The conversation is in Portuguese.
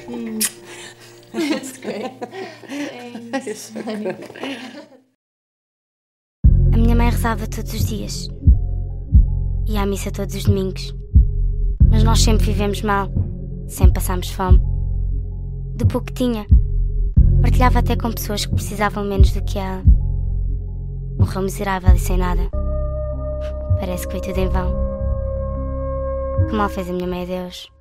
É isso. A minha mãe rezava todos os dias. Ia à missa todos os domingos. Mas nós sempre vivemos mal. Sempre passámos fome. Do pouco que tinha, partilhava até com pessoas que precisavam menos do que ela. Morreu miserável e sem nada. Parece que foi tudo em vão. Que mal fez a minha mãe a Deus.